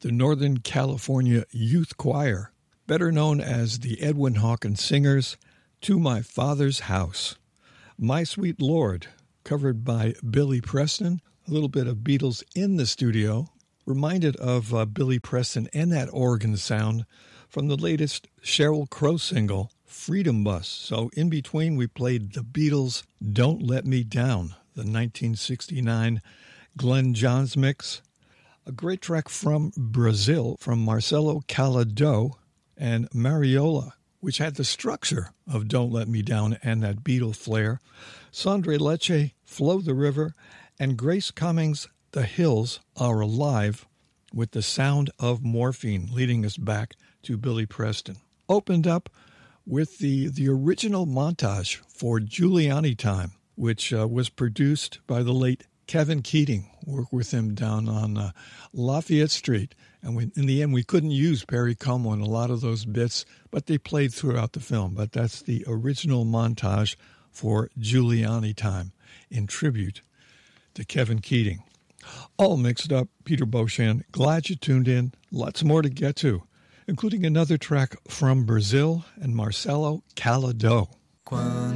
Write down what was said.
the Northern California Youth Choir, better known as the Edwin Hawkins Singers, To My Father's House. My Sweet Lord, covered by Billy Preston, a little bit of Beatles in the studio, reminded of Billy Preston and that organ sound from the latest Sheryl Crow single, Freedom Bus. So in between, we played the Beatles' Don't Let Me Down, the 1969 Glenn Johns mix, a great track from Brazil from Marcelo Calado and Mariola, which had the structure of Don't Let Me Down and that Beatle flair, Sandre Leche, Flow the River, and Grace Cummings' The Hills Are Alive, with the sound of morphine, leading us back to Billy Preston. Opened up with the original montage for Giuliani Time, which was produced by the late Kevin Keating. Worked with him down on Lafayette Street. And in the end, we couldn't use Perry Como on a lot of those bits, but they played throughout the film. But that's the original montage for Giuliani Time in tribute to Kevin Keating. All mixed up, Peter Beauchamp. Glad you tuned in. Lots more to get to, including another track from Brazil and Marcelo Calado.